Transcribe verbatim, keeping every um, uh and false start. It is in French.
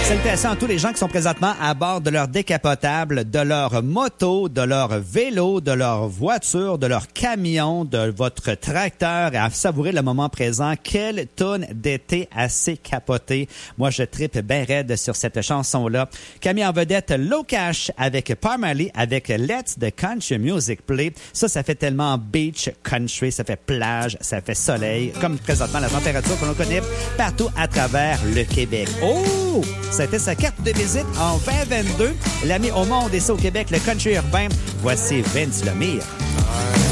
Salutations à tous les gens qui sont présentement à bord de leur décapotable, de leur moto, de leur vélo, de leur voiture, de leur camion, de votre tracteur, et à savourer le moment présent. Quelle toune d'été assez capotée. Moi, je trippe bien raide sur cette chanson-là. Camille en vedette, Low Cash avec Parmalee, avec Let's the Country Music Play. Ça, ça fait tellement beach country, ça fait plage, ça fait soleil, comme présentement la température que l'on connaît partout à travers le Québec. Oh! C'était sa carte de visite en vingt vingt-deux. L'ami au monde et ça au Québec, le country urbain. Voici Vince Lemire.